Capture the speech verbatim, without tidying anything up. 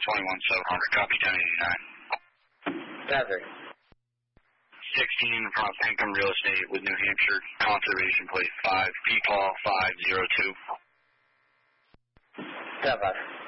twenty-one seven hundred, copy ten eighty-nine. Traffic. sixteen from Pinkham Real Estate with New Hampshire Conservation Plate five, P P A W five zero two. Step five.